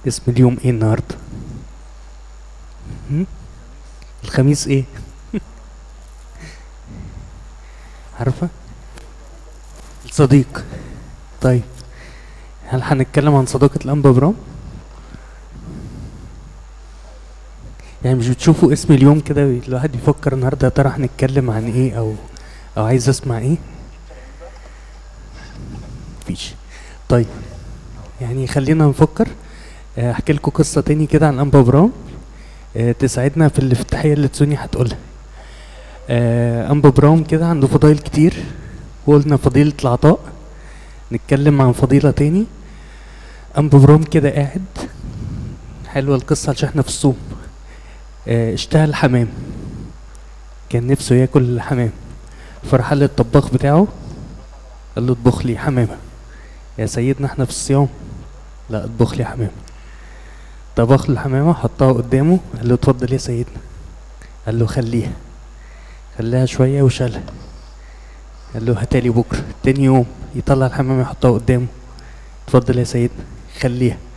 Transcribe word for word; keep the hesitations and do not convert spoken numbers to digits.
اسم اليوم ايه النهارده؟ هم؟ الخميس ايه؟ عارفه؟ الصديق. طيب، هل هنتكلم عن صداقة الأنبا برام؟ يعني مش بتشوفوا اسم اليوم كده الواحد بيفكر النهارده يا ترى هنتكلم عن ايه، او او عايز اسمع ايه؟ مفيش. طيب، يعني خلينا نفكر. آه، احكي لكم قصة تاني كده عن أنبا برام آه، تساعدنا في الافتتاحية اللي تسوني هتقولها. آه، أنبا برام كده عنده فضائل كتير، وقلنا فضيلة العطاء. نتكلم عن فضيلة تاني. أنبا برام كده قاعد، حلوة القصة عشان احنا في الصوم. آه، اشتهى الحمام، كان نفسه ياكل حمام، فراح قال للطباخ بتاعه، قال له اطبخ لي حمامة. يا سيدنا احنا في الصيام، لا اطبخ لي حمامة. طبخ له الحمامة، حطها قدامه، قال له اتفضل يا سيدنا. قال له خليها. خلاها شوية وشالها، قال له هاتالي بكرة. تاني يوم يطلع الحمامة يحطها قدامه، اتفضل يا سيدنا، خليها.